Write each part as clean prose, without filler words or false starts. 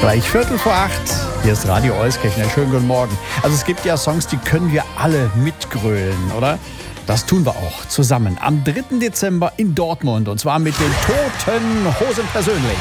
Gleich 7:15. Hier ist Radio Euskirchen. Schönen guten Morgen. Also es gibt ja Songs, die können wir alle mitgrölen, oder? Das tun wir auch zusammen am 3. Dezember in Dortmund. Und zwar mit den Toten Hosen persönlich.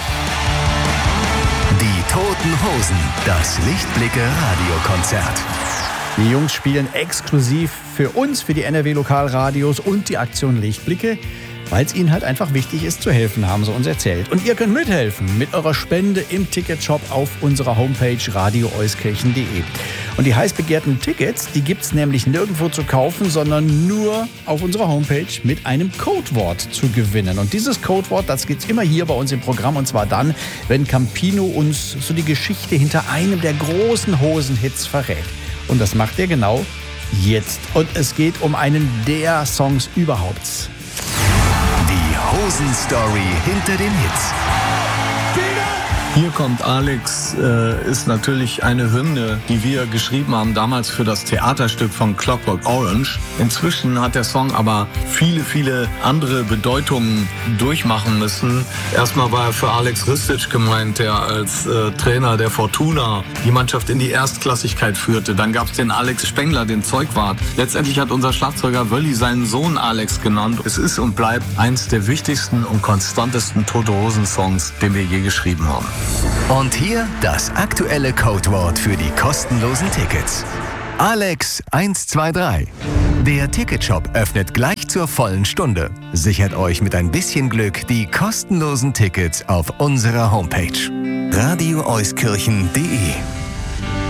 Die Toten Hosen, das Lichtblicke-Radiokonzert. Die Jungs spielen exklusiv für uns, für die NRW-Lokalradios und die Aktion Lichtblicke, weil es ihnen halt einfach wichtig ist zu helfen, haben sie uns erzählt. Und ihr könnt mithelfen mit eurer Spende im Ticketshop auf unserer Homepage radioeuskirchen.de. Und die heiß begehrten Tickets, die gibt's nämlich nirgendwo zu kaufen, sondern nur auf unserer Homepage mit einem Codewort zu gewinnen. Und dieses Codewort, das gibt's immer hier bei uns im Programm, und zwar dann, wenn Campino uns so die Geschichte hinter einem der großen Hosenhits verrät. Und das macht er genau jetzt. Und es geht um einen der Songs überhaupt. Die Hosen-Story hinter den Hits. Hier kommt Alex, ist natürlich eine Hymne, die wir geschrieben haben, damals für das Theaterstück von Clockwork Orange. Inzwischen hat der Song aber viele, viele andere Bedeutungen durchmachen müssen. Erstmal war er für Alex Ristic gemeint, der als Trainer der Fortuna die Mannschaft in die Erstklassigkeit führte. Dann gab es den Alex Spengler, den Zeugwart. Letztendlich hat unser Schlagzeuger Wölli seinen Sohn Alex genannt. Es ist und bleibt eins der wichtigsten und konstantesten Tote Hosen-Songs, den wir je geschrieben haben. Und hier das aktuelle Codewort für die kostenlosen Tickets. Alex 123. Der Ticketshop öffnet gleich zur vollen Stunde. Sichert euch mit ein bisschen Glück die kostenlosen Tickets auf unserer Homepage radioeuskirchen.de.